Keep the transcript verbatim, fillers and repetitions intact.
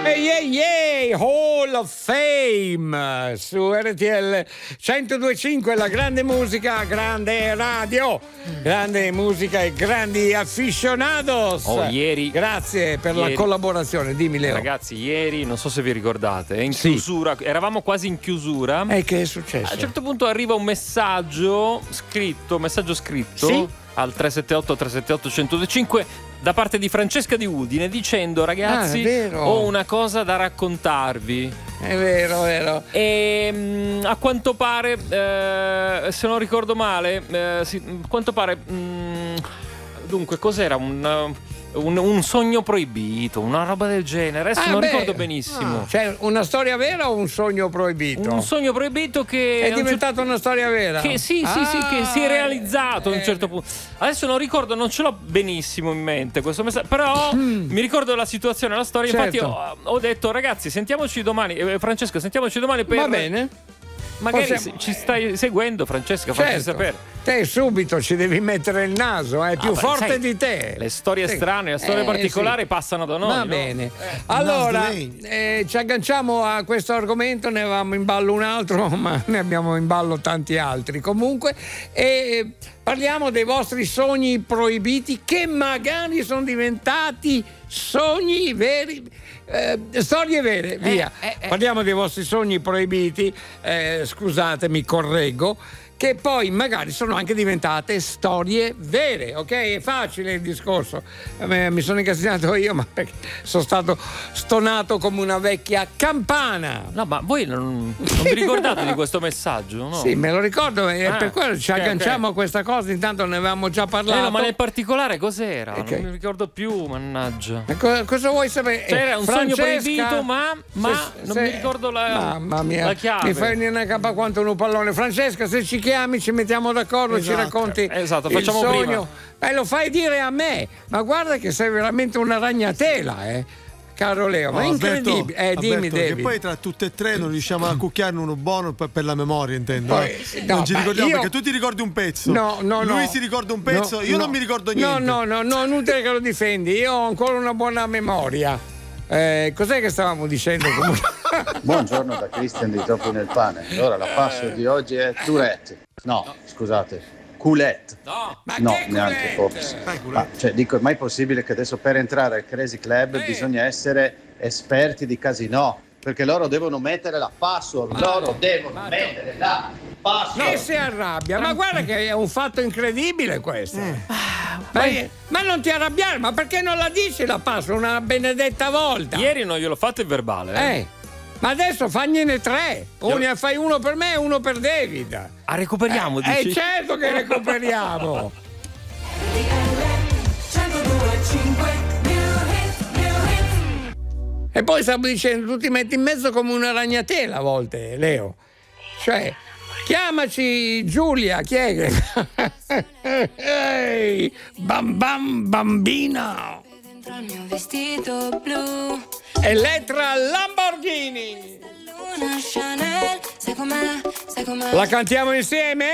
Ehi ehi ehi, Hall of Fame su R T L centodue e cinque, la grande musica, grande radio, grande musica e grandi aficionados. Oh, ieri, grazie per ieri, la collaborazione, dimmi Leo. Ragazzi, ieri, non so se vi ricordate, in sì. chiusura, eravamo quasi in chiusura. E che è successo? A un certo punto arriva un messaggio scritto, messaggio scritto sì? al tre sette otto tre sette otto uno zero due cinque da parte di Francesca di Udine dicendo: ragazzi, ah, ho una cosa da raccontarvi. È vero, è vero. E mh, a quanto pare, eh, se non ricordo male, eh, sì, a quanto pare, mh, dunque, cos'era? Un, un, un sogno proibito, una roba del genere. Adesso ah, non beh, ricordo benissimo. Ah, cioè, una storia vera o un sogno proibito? Un sogno proibito che è diventato certo... una storia vera. Che sì, ah, sì, sì, che si è realizzato eh, a un certo punto. Adesso non ricordo, non ce l'ho benissimo in mente questo messaggio, però mm. mi ricordo la situazione, la storia. Certo. Infatti ho, ho detto: ragazzi, sentiamoci domani. Eh, Francesca, sentiamoci domani per. Va bene. Magari Possiamo... ci stai seguendo, Francesca, certo. facci sapere. Te subito ci devi mettere il naso, è più ah, forte sai, di te. Le storie sì. strane, le storie eh, particolari sì. passano da noi. Va no? bene. Eh. Allora, eh, ci agganciamo a questo argomento, ne avevamo in ballo un altro, ma ne abbiamo in ballo tanti altri. Comunque, e parliamo dei vostri sogni proibiti che magari sono diventati sogni veri. Eh, storie vere, via. Eh, eh, eh. Parliamo dei vostri sogni proibiti, eh, scusatemi, correggo, che poi magari sono anche diventate storie vere, ok? È facile il discorso. Eh, mi sono incasinato io, ma perché sono stato stonato come una vecchia campana. No, ma voi non, non vi ricordate di questo messaggio? No? Sì, me lo ricordo, e ah, per quello ci okay, agganciamo okay. a questa cosa, intanto ne avevamo già parlato. Eh, no, ma nel particolare cos'era? Okay. Non mi ricordo più, mannaggia. Co- cosa vuoi sapere? C'era un Francesca, sogno proibito, ma, ma se, non se, mi ricordo la, mamma mia, la chiave. Mi fai venire una capa quanto un pallone. Francesca, se ci chiami ci mettiamo d'accordo, esatto. ci racconti esatto, il facciamo sogno. Prima. Eh, lo fai dire a me, ma guarda che sei veramente una ragnatela, eh. Caro Leo, no, ma è incredibile. Alberto, Eh, dimmi, Alberto, che poi tra tutte e tre non riusciamo a cucchiarne uno buono per, per la memoria, intendo. Poi, no, non ci ricordiamo io... perché tu ti ricordi un pezzo. No, no, Lui no. si ricorda un pezzo, no, io no. non mi ricordo niente. No, no, no, no, inutile che lo difendi. Io ho ancora una buona memoria. Eh, cos'è che stavamo dicendo? Buongiorno da Christian di Troppo nel Pane. Allora la passo di oggi è Tourette. No, no. scusate, Coulette. No, ma no neanche forse. Ma, cioè, dico, è mai possibile che adesso per entrare al Crazy Club eh. bisogna essere esperti di casino? Perché loro devono mettere la password, ma loro no, devono ma mettere no. la password. E si arrabbia, ma guarda che è un fatto incredibile questo. Mm. Ma, ma non ti arrabbiare, ma perché non la dici la password una benedetta volta? Ieri non gliel'ho fatto il verbale. Eh. eh. Ma adesso fagliene tre. Uno fai uno per me e uno per David. Ah, recuperiamo, eh, dici? Eh, certo che recuperiamo. E poi stavo dicendo, tu ti metti in mezzo come una ragnatela a volte, Leo. Cioè, chiamaci Giulia, chi è che... Ehi, bam bam bambina. Dentro il mio vestito blu. Elettra Lamborghini. Luna Chanel, sai com'è, sai com'è. La cantiamo insieme?